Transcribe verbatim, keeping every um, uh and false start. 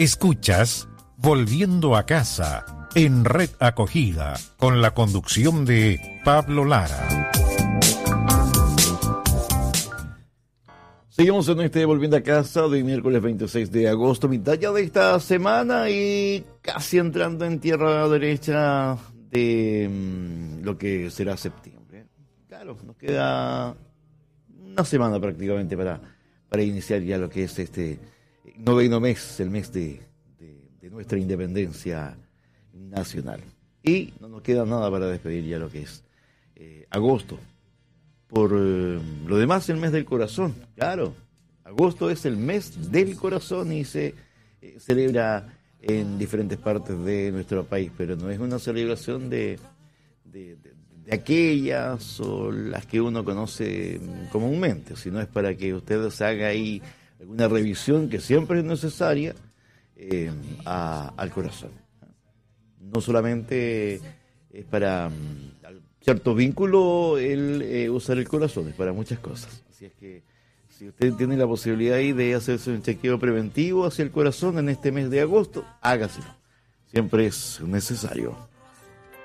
Escuchas Volviendo a Casa en Red Acogida con la conducción de Pablo Lara. Seguimos en este Volviendo a Casa de miércoles veintiséis de agosto, mitad ya de esta semana y casi entrando en tierra derecha de mm, lo que será septiembre. Claro, nos queda una semana prácticamente para, para iniciar ya lo que es este noveno mes, el mes de, de, de nuestra independencia nacional. Y no nos queda nada para despedir ya lo que es eh, agosto. Por eh, lo demás, el mes del corazón, claro. Agosto es el mes del corazón y se eh, celebra en diferentes partes de nuestro país, pero no es una celebración de, de, de, de aquellas o las que uno conoce comúnmente, sino es para que ustedes hagan ahí alguna revisión que siempre es necesaria eh, a, al corazón. No solamente es para um, cierto vínculo el eh, usar el corazón, es para muchas cosas. Así es que si usted tiene la posibilidad ahí de hacerse un chequeo preventivo hacia el corazón en este mes de agosto, hágaselo. Siempre es necesario.